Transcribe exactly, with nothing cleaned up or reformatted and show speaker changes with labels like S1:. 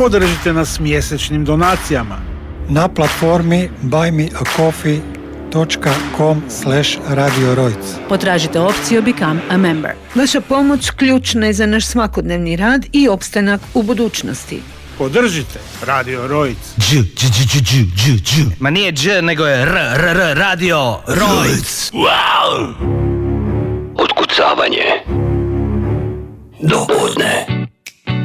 S1: Podržite nas mjesečnim donacijama
S2: na platformi buy me a coffee dot com slash radio rojc.
S3: Potražite opciju Become a Member. Vaša pomoć ključna je za naš svakodnevni rad i opstanak u budućnosti.
S1: Podržite Radio Rojc.
S4: Dž, dž, dž, dž, dž, dž. Ma nije dž, nego je r, r, r, Radio Rojc.
S5: Wow! Otkucavanje do podne.